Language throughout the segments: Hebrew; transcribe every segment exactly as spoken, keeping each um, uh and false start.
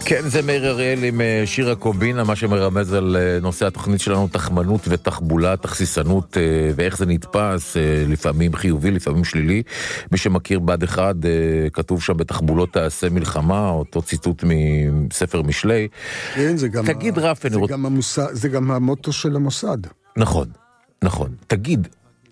כן, זה מאיר אריאל עם שיר הקומבינה, מה שמרמז על נושא התוכנית שלנו, תחמנות ותחבולה, תכסיסנות, ואיך זה נתפס, לפעמים חיובי, לפעמים שלילי. מי שמכיר בד אחד, כתוב שם בתחבולות תעשה מלחמה, אותו ציטוט מספר משלי. כן, זה גם, תגיד, ה... רף, זה, רוצ... גם המוסד, זה גם המוטו של המוסד. נכון, נכון. תגיד,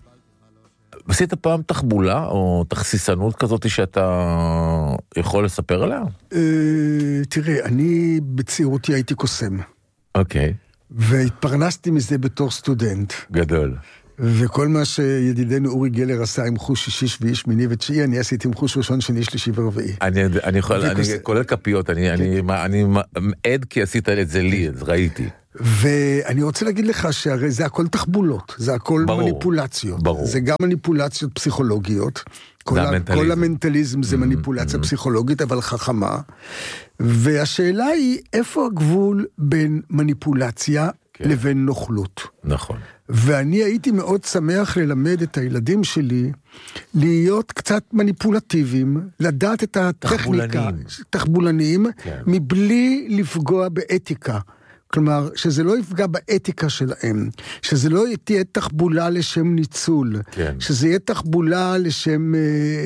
עשית פעם תחבולה או תכסיסנות כזאת שאתה יכול לספר עליה? תראה, אני בצעירותי הייתי קוסם. אוקיי. והתפרנסתי מזה בתור סטודנט. גדול. וכל מה שידידנו אורי גלר עשה עם חוש שישי, שביעי, שמיני ותשיעי, אני עשיתי עם חוש ראשון, שני, שלישי ורביעי. אני, אני יכול, אני כולל כפיות, אני, אני, אני עד כי עשית את זה לי, אז ראיתי. ואני רוצה להגיד לך שהרי זה הכל תחבולות, זה הכל ברור, מניפולציות. ברור. זה גם מניפולציות פסיכולוגיות. כל, ה, כל המנטליזם זה מניפולציה mm-hmm. פסיכולוגית, אבל חכמה. והשאלה היא, איפה הגבול בין מניפולציה כן. לבין נוכלות? נכון. ואני הייתי מאוד שמח ללמד את הילדים שלי להיות קצת מניפולטיביים, לדעת את הטכניקה, תחבולנים, תחבולנים כן. מבלי לפגוע באתיקה. כלומר, שזה לא יפגע באתיקה שלהם, שזה לא תהיה תחבולה לשם ניצול, כן. שזה יהיה תחבולה לשם...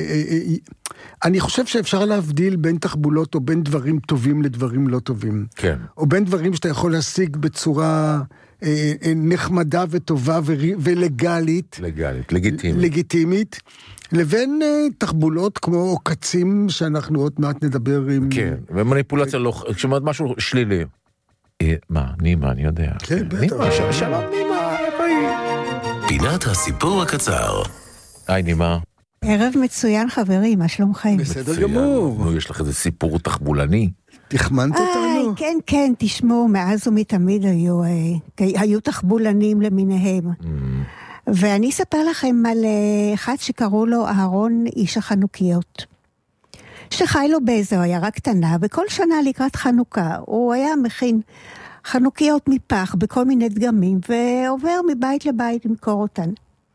אני חושב שאפשר להבדיל בין תחבולות או בין דברים טובים לדברים לא טובים. כן. או בין דברים שאתה יכול להשיג בצורה נחמדה וטובה ולגלית. לגלית, לגיטימית. לגיטימית. לבין תחבולות כמו עוקצים שאנחנו עוד מעט נדבר עם... כן, ומניפולציה לא... כשאומרת משהו שלילי. מה, נימה, אני יודע. כן, בטח. שלום, נימה, איפה היא? פינת הסיפור הקצר. היי, נימה. ערב מצוין, חברים, מה שלומכם? בסדר גמור. נו, יש לך איזה סיפור תחבולני. תחמנת אותנו? כן, כן, תשמעו, מאז ומתמיד היו, היו תחבולנים למיניהם. ואני אספר לכם על אחד שקראו לו אהרון איש החנוכיות. שחי לו באיזו עיירה קטנה, וכל שנה לקראת חנוכה, הוא היה מכין חנוכיות מפח בכל מיני דגמים, ועובר מבית לבית למכור אותן.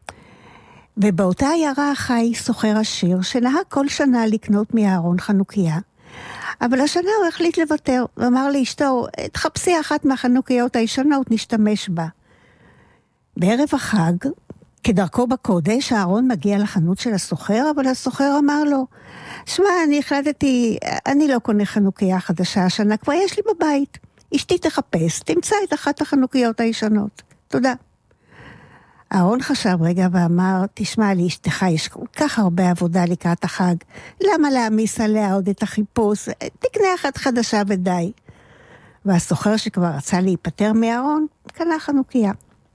ובאותה עיירה חי סוחר עשיר, שנהג כל שנה לקנות מאהרון חנוכיה, אבל השנה הוא החליט לוותר, ואמר לאשתו, תחפשי אחת מהחנוכיות הישנות, נשתמש בה. בערב החג, כדרכו בקודש, אהרון מגיע לחנות של הסוחר, אבל הסוחר אמר לו, שמע, אני החלטתי, אני לא קונה חנוכיה חדשה השנה, כבר יש לי בבית. אשתי תחפש, תמצא את אחת החנוכיות הישנות. תודה. אהרון חשב רגע ואמר, תשמע לי, אשתך, יש כל כך הרבה עבודה לקראת החג, למה להעמיס עליה עוד את החיפוש? תקנה אחת חדשה ודי. והסוחר שכבר רצה להיפטר מאהרון, קנה חנוכיה.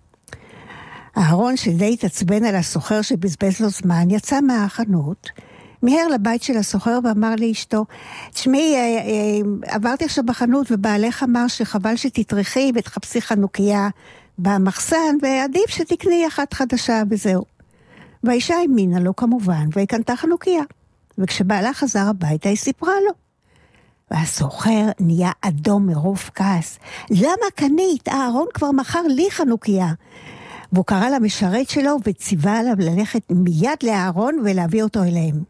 אהרון שדי התעצבן על הסוחר שבזבז לו זמן, יצא מהחנות, מיהר לבית של הסוחר ואמר לאשתו, תשמעי, עברתי עכשיו בחנות ובעלך אמר שחבל שתטרחי ותחפשי חנוכיה במחסן, ועדיף שתקני אחת חדשה וזהו. והאישה האמינה לו כמובן, והיא קנתה חנוכיה. וכשבעלה חזר הביתה, היא סיפרה לו. והסוחר נהיה אדום מרוב כעס. למה קנית? אהרון כבר מכר לי חנוכיה. והוא קרא למשרת שלו וציווה עליו ללכת מיד לאהרון ולהביא אותו אליהם.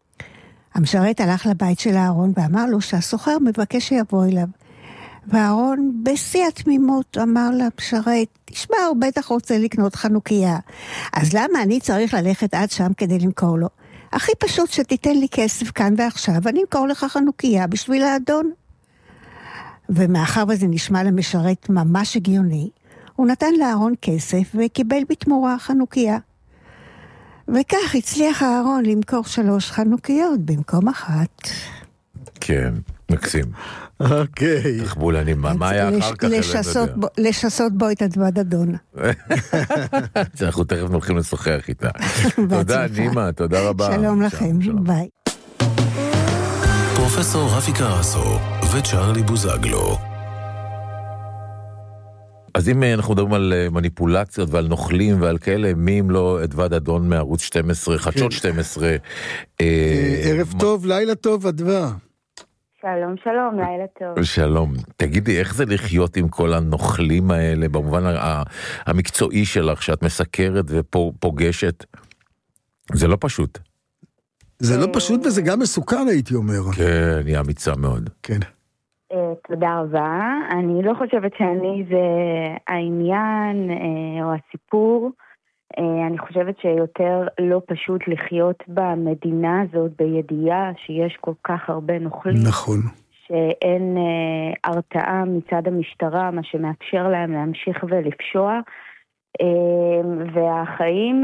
המשרת הלך לבית של אהרון ואמר לו שהסוחר מבקש שיבוא אליו. ואהרון בשיא התמימות אמר למשרת, תשמע, הוא בטח רוצה לקנות חנוכיה. אז למה אני צריך ללכת עד שם כדי למכור לו? הכי פשוט שתיתן לי כסף כאן ועכשיו, ואני אמכור לך חנוכיה בשביל האדון. ומאחר וזה נשמע למשרת ממש הגיוני, הוא נתן לאהרון כסף וקיבל בתמורה חנוכיה. וכך הצליח אהרון למכור שלוש חנוכיות במקום אחת. כן, מקסים. אוקיי. תחבולני, מה היה אחר כך? לשסות בו את הדבד אדון. אנחנו תכף הולכים לשוחח איתה. תודה, נימה, תודה רבה. שלום לכם, ביי. פרופסור רפי קרסו וצ'רלי בוזגלו. אז אם אנחנו מדברים על מניפולציות ועל נוכלים ועל כאלה, מי אם לא אדווד אדון מערוץ שתים עשרה, חדשות שתים עשרה. ערב טוב, לילה טוב, אדווה. שלום, שלום, לילה טוב. שלום. תגידי, איך זה לחיות עם כל הנוכלים האלה, במובן המקצועי שלך, שאת מסקרת ופוגשת? זה לא פשוט. זה לא פשוט וזה גם מסוכן, הייתי אומר. כן, היא אמיצה מאוד. כן. תודה רבה. אני לא חושבת שאני זה העניין או הסיפור. אני חושבת שיותר לא פשוט לחיות במדינה הזאת בידיעה שיש כל כך הרבה נוכלים. נכון. שאין הרתעה מצד המשטרה, מה שמאפשר להם להמשיך ולפשוע. והחיים,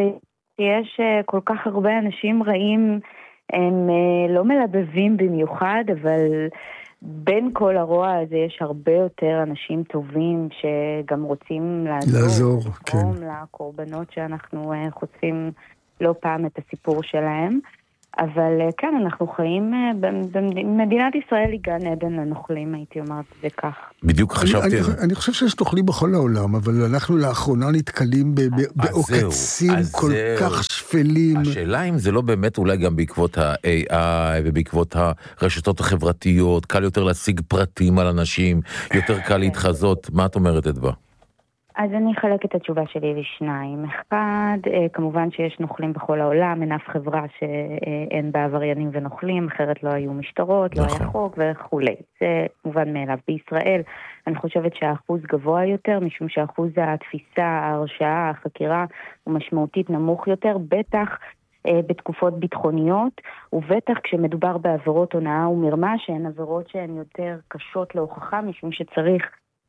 יש כל כך הרבה אנשים רעים, הם לא מלבבים במיוחד, אבל בין כל הרוע הזה יש הרבה יותר אנשים טובים שגם רוצים לעזור, לעזור, כן. לקורבנות שאנחנו חושפים לא פעם את הסיפור שלהם. אבל כן, אנחנו חיים במדינת ישראל היא גן עדן לנוכלים, הייתי אומרת זה כך. בדיוק חשבתי. אני חושב שיש נוכלים בכל העולם, אבל אנחנו לאחרונה נתקלים בעוקצים כל כך שפלים. השאלה אם זה לא באמת אולי גם בעקבות ה-איי איי ובעקבות הרשתות החברתיות, קל יותר להשיג פרטים על אנשים, יותר קל להתחזות. מה את אומרת, אדווה? אז אני אחלק את התשובה שלי לשניים. אחד, כמובן שיש נוכלים בכל העולם, אין אף חברה שאין בה עבריינים ונוכלים, אחרת לא היו משטרות, לא היה חוק וכולי. זה מובן מאליו. בישראל אני חושבת שהאחוז גבוה יותר, משום שאחוז התפיסה, ההרשעה, החקירה הוא משמעותית נמוך יותר, בטח בתקופות ביטחוניות, ובטח כשמדובר בעבירות הונאה ומרמה, שהן עבירות שהן יותר קשות להוכחה, משום שצריך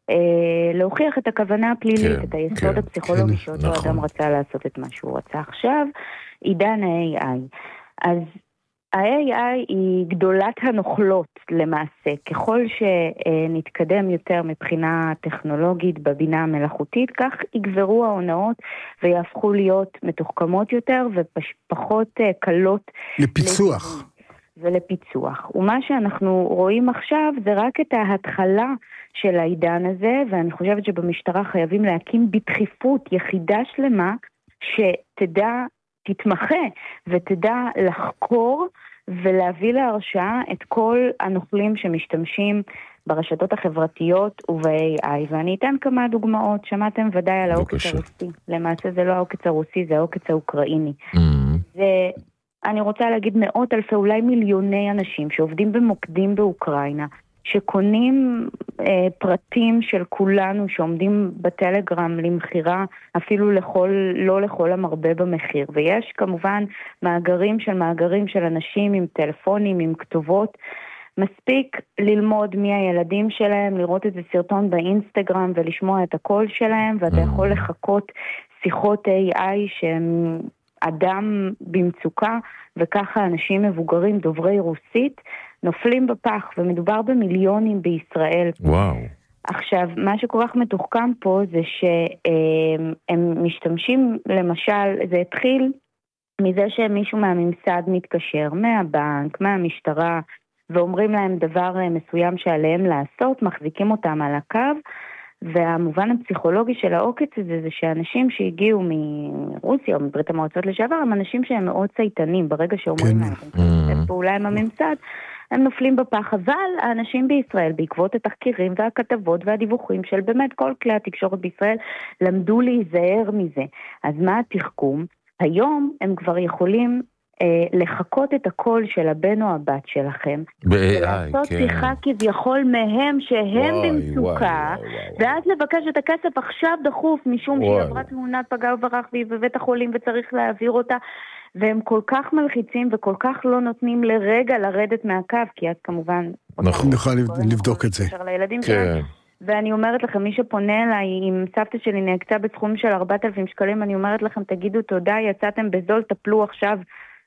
להוכיח את הכוונה הפלילית, את היסוד הפסיכולוגי שאותו אדם רצה לעשות את מה שהוא רצה. עכשיו, עידן ה-איי איי. אז ה-איי איי היא גדולת הנוכלות למעשה. ככל שנתקדם יותר מבחינה טכנולוגית בבינה המלאכותית, כך יגברו ההונאות ויהפכו להיות מתוחכמות יותר ופחות קלות לפיצוח. ולפיצוח. ומה שאנחנו רואים עכשיו זה רק את ההתחלה של העידן הזה, ואני חושבת שבמשטרה חייבים להקים בדחיפות יחידה שלמה שתדע, תתמחה ותדע לחקור ולהביא להרשעה את כל הנוכלים שמשתמשים ברשתות החברתיות וב-איי איי. ואני אתן כמה דוגמאות. שמעתם ודאי על העוקץ הרוסי. למעשה זה לא העוקץ הרוסי, זה העוקץ האוקראיני. Mm-hmm. זה... אני רוצה להגיד מאות אלפי, אולי מיליוני אנשים שעובדים במוקדים באוקראינה, שקונים אה, פרטים של כולנו שעומדים בטלגרם למחירה, אפילו לכל, לא לכל המרבה במחיר. ויש כמובן מאגרים של מאגרים של אנשים עם טלפונים, עם כתובות. מספיק ללמוד מי הילדים שלהם, לראות איזה סרטון באינסטגרם ולשמוע את הקול שלהם, ואתה יכול לחכות שיחות איי איי שהם... אדם במצוקה, וככה אנשים מבוגרים דוברי רוסית נופלים בפח, ומדובר במיליונים בישראל. וואו. עכשיו, מה שכל כך מתוחכם פה זה שהם משתמשים, למשל, זה התחיל מזה שמישהו מהממסד מתקשר, מהבנק, מהמשטרה, ואומרים להם דבר מסוים שעליהם לעשות, מחזיקים אותם על הקו, והמובן הפסיכולוגי של העוקץ הזה זה שאנשים שהגיעו מרוסיה או מברית המועצות לשעבר הם אנשים שהם מאוד צייתנים. ברגע שאומרים להם הם פעולה עם הממסד הם נופלים בפח. אבל האנשים בישראל בעקבות התחקירים והכתבות והדיווחים של באמת כל כלי התקשורת בישראל למדו להיזהר מזה. אז מה התחכום? היום הם כבר יכולים לחכות את הקול של הבן או הבת שלכם, ולעשות שיחה כביכול מהם שהם במצוקה, ואז לבקש את הכסף עכשיו דחוף, משום שהיא עברה תמונת פגע וברח והיא בבית החולים וצריך להעביר אותה, והם כל כך מלחיצים וכל כך לא נותנים לרגע לרדת מהקו, כי את כמובן נוכל לבדוק את זה. ואני אומרת לכם, מי שפונה אליי, אם סבתא שלי נעקצה בסכום של ארבעת אלפים שקלים, אני אומרת לכם, תגידו תודה, יצאתם בזול, טפלו עכשיו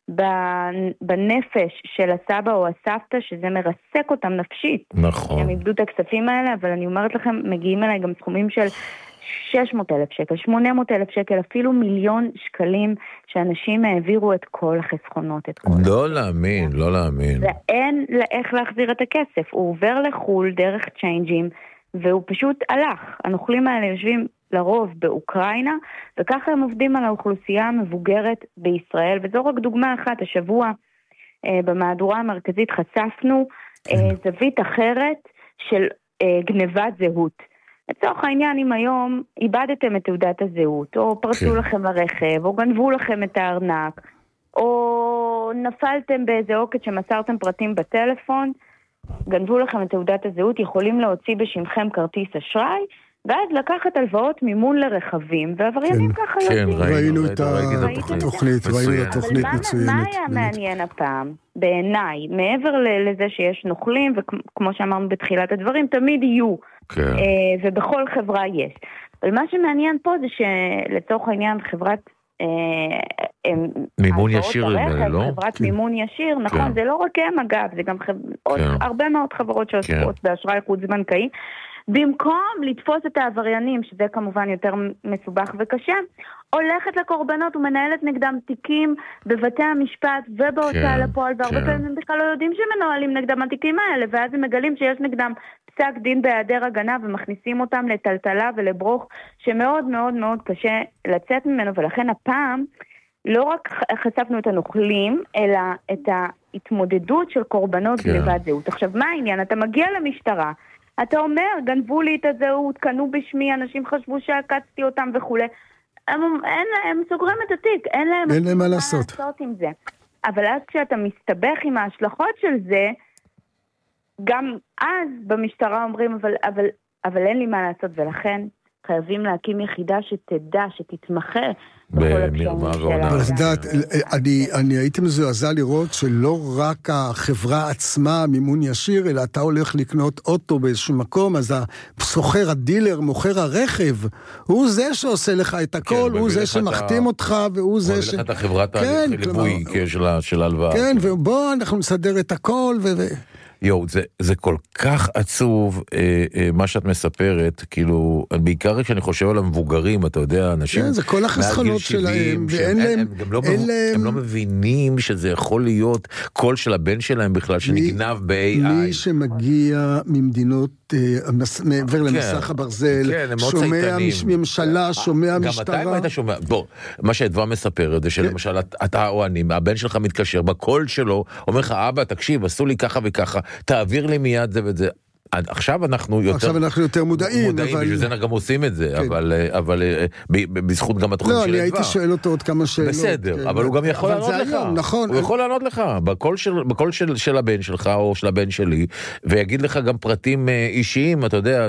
בנפש של הסבא או הסבתא, שזה מרסק אותם נפשית. נכון. הם איבדו את הכספים האלה, אבל אני אומרת לכם, מגיעים אליי גם סכומים של שש מאות אלף שקל, שמונה מאות אלף שקל, אפילו מיליון שקלים, שאנשים העבירו את כל החסכונות, את כל... לא להאמין, לא להאמין. ואין איך להחזיר את הכסף. הוא עובר לחול דרך צ'יינג'ים, והוא פשוט הלך. הנוכלים האלה יושבים לרוב באוקראינה, וככה הם עובדים על האוכלוסייה המבוגרת בישראל, וזו רק דוגמה אחת. השבוע אה, במהדורה המרכזית חשפנו אה, זווית אחרת של אה, גנבת זהות. לצורך העניין, אם היום איבדתם את תעודת הזהות, או פרצו לכם לרכב, או גנבו לכם את הארנק, או נפלתם באיזה עוקץ שמסרתם פרטים בטלפון, גנבו לכם את תעודת הזהות, יכולים להוציא בשמכם כרטיס אשראי, ואז לקחת הלוואות מימון לרכבים, ועבריינים ככה יוצאים. כן, ראינו את התוכנית, ראינו את התוכנית מצוינת. מה היה מעניין הפעם, בעיניי, מעבר לזה שיש נוכלים, וכמו שאמרנו בתחילת הדברים, תמיד יהיו, ובכל חברה יש. אבל מה שמעניין פה זה שלצורך העניין חברת מימון ישיר, לא? חברת מימון ישיר, נכון, זה לא רק הם אגב, זה גם הרבה מאוד חברות שעוסקות באשראי חוץ בנקאי, במקום לתפוס את העבריינים, שזה כמובן יותר מסובך וקשה, הולכת לקורבנות ומנהלת נגדם תיקים בבתי המשפט ובהוצאה לפועל, והרבה פעמים הם בכלל לא יודעים שמנוהלים נגדם התיקים האלה, ואז הם מגלים שיש נגדם פסק דין בהיעדר הגנה, ומכניסים אותם לטלטלה ולברוך, שמאוד מאוד מאוד קשה לצאת ממנו, ולכן הפעם לא רק חשפנו את הנוכלים, אלא את ההתמודדות של קורבנות גנבת זהות. עכשיו, מה העניין? אתה מגיע למשטרה, אתה אומר, גנבו לי את הזהות, קנו בשמי, אנשים חשבו שעקצתי אותם וכו'. הם, הם, הם סוגרים את התיק, אין להם, אין להם מה לעשות. לעשות עם זה. אבל אז כשאתה מסתבך עם ההשלכות של זה, גם אז במשטרה אומרים, אבל, אבל, אבל אין לי מה לעשות, ולכן חייבים להקים יחידה שתדע, שתתמחה בכל הקשיים שלה. אבל את יודעת, אני, אני הייתי מזועזע לראות שלא רק החברה עצמה מימון ישיר, אלא אתה הולך לקנות אוטו באיזשהו מקום, אז הסוחר, הדילר, מוכר הרכב, הוא זה שעושה לך את הכל, הוא זה שמחתים אותך, והוא זה ש... הוא מביא לך את החברת הליווי של הלוואה. כן, ובוא אנחנו נסדר את הכל, ו... יו, זה, זה כל כך עצוב, אה, אה, מה שאת מספרת, כאילו, בעיקר כשאני חושב על המבוגרים, אתה יודע, אנשים... כן, זה כל החסכונות שלהם, ואין להם... הם, הם, לא הם, להם... הם לא מבינים שזה יכול להיות קול של הבן שלהם בכלל, שנגנב ב-איי איי. מי שמגיע ממדינות, אה, מעבר למסך כן, הברזל, כן, שומע ממשלה, שומע גם משטרה... גם אתה היית שומע, בוא, מה שהדבר מספרת, זה שלמשל, אתה או אני, הבן שלך מתקשר, בקול שלו, אומר לך, אבא, תקשיב, עשו לי ככה וככה, תעביר לי מיד זה וזה. עכשיו אנחנו יותר... עכשיו אנחנו יותר מודעים, מודעים, אבל... בשביל זה אנחנו גם עושים את זה, אבל, אבל בזכות גם התוכנית של הדבר. לא, אני הייתי שואל אותו עוד כמה שאלות. בסדר, אבל הוא גם יכול לענות לך. נכון. הוא יכול לענות לך, בקול של, של, של הבן שלך או של הבן שלי, ויגיד לך גם פרטים אישיים, אתה יודע...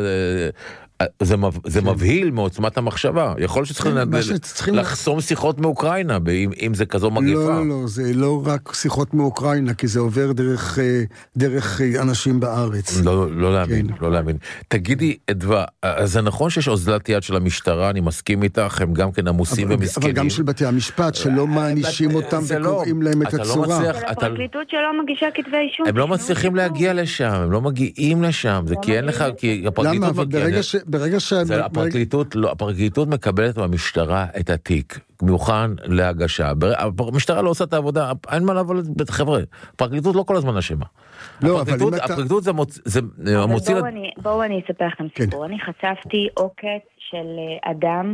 זה, זה מבהיל מעוצמת המחשבה. יכול שצריכים לחסום שיחות מאוקראינה, אם זה כזו מגפה. לא, לא, לא, זה לא רק שיחות מאוקראינה, כי זה עובר דרך, דרך אנשים בארץ. לא, לא להאמין, לא להאמין. תגידי, אדווה, זה נכון שיש אוזלת יד של המשטרה, אני מסכים איתך, הם גם כן עמוסים ומסכנים. אבל גם של בתי המשפט, שלא מענישים אותם וקוראים להם את הצורה. הפרקליטות שלא מגישה כתבי אישום. הם לא מצליחים להגיע לשם, הם לא מגיעים לשם, זה כי אין לך, כי הפרקליטות מגיעה. ברגע ש... הפרקליטות, לא, הפרקליטות מקבלת במשטרה את התיק, מוכן להגשה. המשטרה לא עושה את העבודה, אין מה לעבוד, חבר'ה, הפרקליטות לא כל הזמן אשמה. לא, אבל אם אתה... הפרקליטות זה מוציא... בואו אני אספר לכם סיפור. אני חשפתי עוקץ של אדם,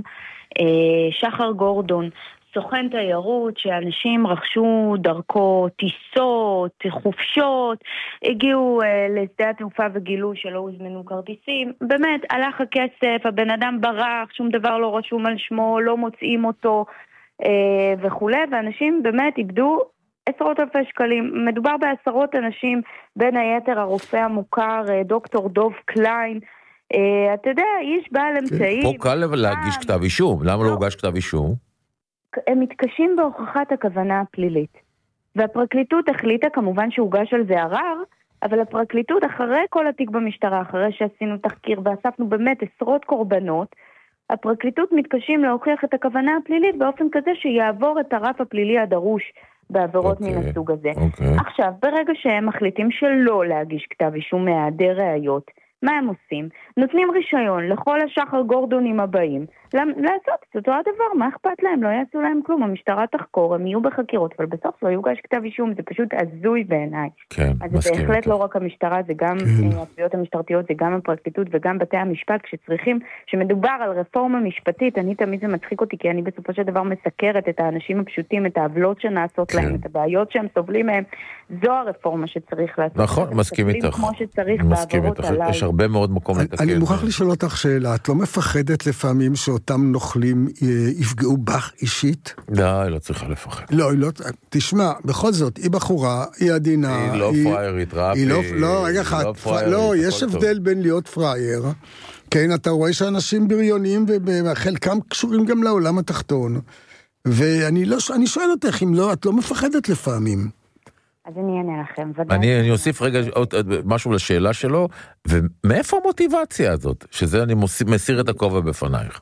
שחר גורדון, סוכן תיירות שאנשים רכשו דרכו טיסות, חופשות, הגיעו אה, לשדה התעופה וגילו שלא הוזמנו כרטיסים. באמת, הלך הכסף, הבן אדם ברח, שום דבר לא רשום על שמו, לא מוצאים אותו אה, וכו'. ואנשים באמת איבדו עשרות אלפי שקלים. מדובר בעשרות אנשים, בין היתר הרופא המוכר, אה, דוקטור דוב קליין. אה, אתה יודע, איש בעל אמצעים. פה קל להגיש כתב אישום. למה לא הוגש כתב אישום? הם מתקשים בהוכחת הכוונה הפלילית. והפרקליטות החליטה, כמובן שהוגש על זה ערר, אבל הפרקליטות, אחרי כל התיק במשטרה, אחרי שעשינו תחקיר ואספנו באמת עשרות קורבנות, הפרקליטות מתקשים להוכיח את הכוונה הפלילית באופן כזה שיעבור את הרף הפלילי הדרוש בעבירות okay, מן הסוג הזה. Okay. עכשיו, ברגע שהם מחליטים שלא להגיש כתב אישום מהיעדר ראיות, מה הם עושים? נותנים רישיון לכל השחר גורדונים הבאים לעשות את אותו הדבר, מה אכפת להם? לא יעשו להם כלום, המשטרה תחקור, הם יהיו בחקירות, אבל בסוף לא יוגש כתב אישום, זה פשוט הזוי בעיניי. כן, אז זה בהחלט לא רק המשטרה, זה גם התביעות המשטרתיות, זה גם הפרקליטות וגם בתי המשפט, כשצריכים, שמדובר על רפורמה משפטית, אני תמיד זה מצחיק אותי, כי אני בסופו של דבר מסקרת את האנשים הפשוטים, את העוולות שנעשות להם, את הבעיות שהם סובלים מהם, זו הרפורמה שצריך לעשות. נכון, מסכים איתך. כמו שצריך בעברות עליי. יש הרבה מאוד מקום לתקן. אני מוכרח לשאול אותך שאלה, את לא מפחדת לפעמים שאותם נוכלים יפגעו בך אישית? די, לא צריכה לפחד. לא, היא לא, תשמע, בכל זאת, היא בחורה, היא עדינה. היא לא פריירית, רפי. לא, רגע אחד, לא, יש הבדל בין להיות פרייר. כן, אתה רואה שאנשים בריונים, וחלקם קשורים גם לעולם התחתון. ואני לא, אני שואל אותך, אם לא, את לא מפחדת לפעמים. אז אני אענה לכם. אני, אני אוסיף רגע משהו לשאלה שלו, ומאיפה המוטיבציה הזאת? שזה אני מסיר את הכובע בפנייך.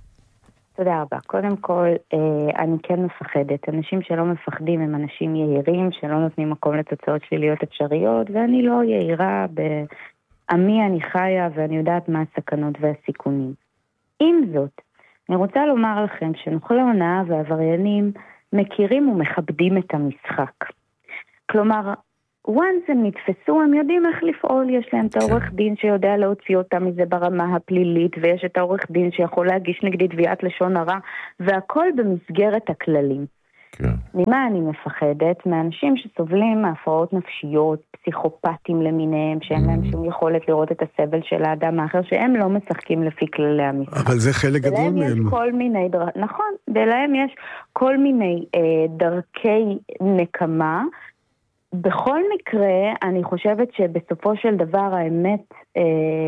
תודה רבה. קודם כל, אני כן מפחדת. אנשים שלא מפחדים הם אנשים יהירים, שלא נותנים מקום לתוצאות שליליות אפשריות, ואני לא יהירה בעמי אני חיה, ואני יודעת מה הסכנות והסיכונים. עם זאת, אני רוצה לומר לכם שנוכלי הונאה ועבריינים מכירים ומכבדים את המשחק. כלומר, once הם נתפסו, הם יודעים איך לפעול, יש להם את העורך דין שיודע להוציא אותם מזה ברמה הפלילית, ויש את העורך דין שיכול להגיש נגדי תביעת לשון הרע, והכל במסגרת הכללים. כן. ממה אני מפחדת? מאנשים שסובלים מהפרעות נפשיות, פסיכופטים למיניהם, שאין להם שום יכולת לראות את הסבל של האדם האחר, שהם לא משחקים לפי כללי המשחק. אבל זה חלק גדול מהם. יש כל מיני, דר... נכון, ולהם יש כל מיני אה, דרכי נקמה. בכל מקרה, אני חושבת שבסופו של דבר האמת אה,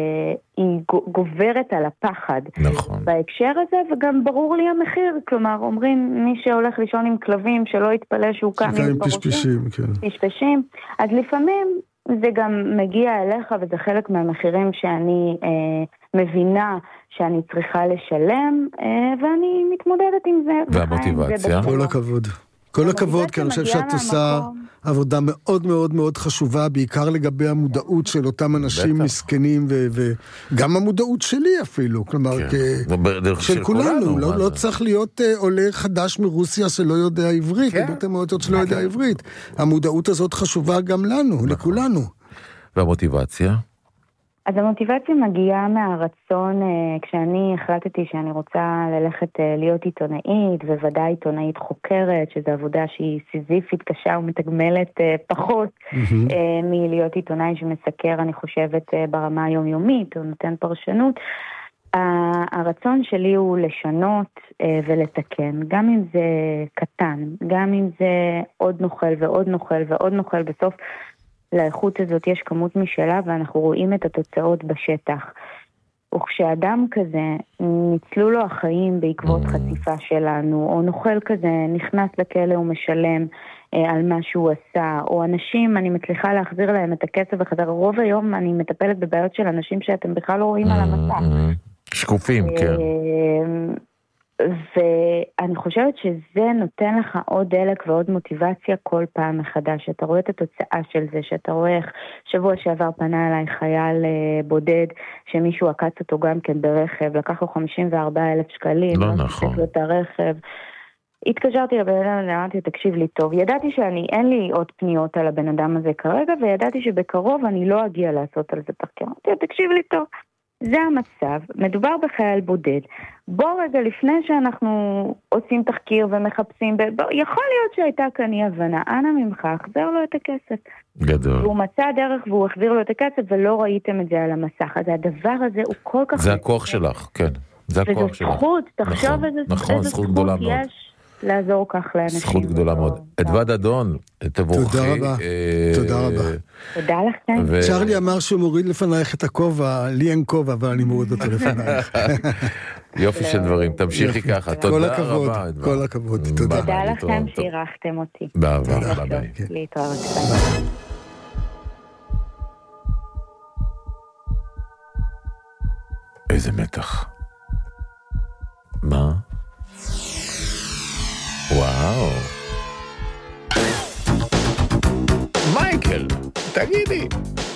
היא גוברת על הפחד. נכון. בהקשר הזה, וגם ברור לי המחיר. כלומר, אומרים, מי שהולך לישון עם כלבים, שלא יתפלא שהוא קם עם פשפשים, כן. פשפשים. אז לפעמים זה גם מגיע אליך, וזה חלק מהמחירים שאני אה, מבינה שאני צריכה לשלם, אה, ואני מתמודדת עם זה. והמוטיבציה? כל הכבוד. כל הכבוד, כי אני חושב שאת עושה עבודה מאוד מאוד מאוד חשובה, בעיקר לגבי המודעות של אותם אנשים מסכנים, וגם המודעות שלי אפילו, כלומר, של כולנו, לא צריך להיות עולה חדש מרוסיה שלא יודע עברית, אתם מאוד שלא יודע עברית. המודעות הזאת חשובה גם לנו, לכולנו. והמוטיבציה? אז המוטיבציה מגיעה מהרצון, כשאני החלטתי שאני רוצה ללכת להיות עיתונאית, וודאי עיתונאית חוקרת, שזו עבודה שהיא סיזיפית, קשה ומתגמלת פחות mm-hmm. מלהיות עיתונאי שמסקר, אני חושבת, ברמה היומיומית, או נותן פרשנות. הרצון שלי הוא לשנות ולתקן, גם אם זה קטן, גם אם זה עוד נוכל ועוד נוכל ועוד נוכל בסוף, לאיכות הזאת יש כמות משלה, ואנחנו רואים את התוצאות בשטח. וכשאדם כזה ניצלו לו החיים בעקבות חשיפה שלנו, או נוכל כזה נכנס לכלא ומשלם אה, על מה שהוא עשה, או אנשים, אני מצליחה להחזיר להם את הכסף בחזרה. רוב היום אני מטפלת בבעיות של אנשים שאתם בכלל לא רואים על המסך. שקופים, כן. ואני חושבת שזה נותן לך עוד דלק ועוד מוטיבציה כל פעם מחדש. אתה רואה את התוצאה של זה, שאתה רואה איך שבוע שעבר פנה אליי חייל בודד, שמישהו עקץ אותו גם כן ברכב, לקח לו חמישים וארבעה אלף שקלים, לא נכון. לו את הרכב. התקשרתי לבן אדם, אמרתי, תקשיב לי טוב. ידעתי שאני, אין לי עוד פניות על הבן אדם הזה כרגע, וידעתי שבקרוב אני לא אגיע לעשות על זה תחקיר. אמרתי, תקשיב לי טוב. זה המצב, מדובר בחייל בודד. בוא רגע, לפני שאנחנו עושים תחקיר ומחפשים, בוא, יכול להיות שהייתה כאן אי הבנה, אנא ממך, החזר לו את הכסף. גדול. והוא מצא דרך והוא החזיר לו את הכסף, ולא ראיתם את זה על המסך. אז הדבר הזה הוא כל כך... זה הכוח שלך, כן. זה הכוח שלך. וזו זכות, תחשוב נכון, איזה נכון, זכות גדולה יש. מאוד. לעזור כך לאנשים. זכות גדולה מאוד. אדווה דדון, תבורכי. תודה רבה. תודה רבה. תודה לכם. צ'רלי אמר שהוא מוריד לפנייך את הכובע, לי אין כובע, אבל אני מוריד אותו לפנייך. יופי של דברים, תמשיכי ככה. תודה רבה. כל הכבוד, תודה. תודה לכם שאירחתם אותי. באהבה, ביי. להתראות. איזה מתח. מה? וואו. מייקל, תגידי.